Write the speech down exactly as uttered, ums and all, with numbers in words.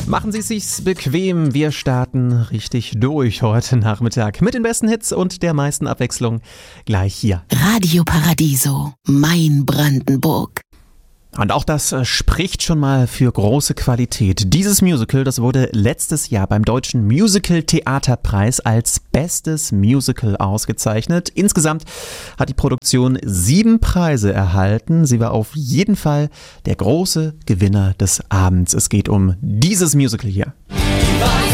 Machen Sie es sich bequem, wir starten richtig durch heute Nachmittag mit den besten Hits und der meisten Abwechslung gleich hier. Radio Paradiso, mein Brandenburg. Und auch das spricht schon mal für große Qualität. Dieses Musical, das wurde letztes Jahr beim Deutschen Musical-Theaterpreis als bestes Musical ausgezeichnet. Insgesamt hat die Produktion sieben Preise erhalten. Sie war auf jeden Fall der große Gewinner des Abends. Es geht um dieses Musical hier.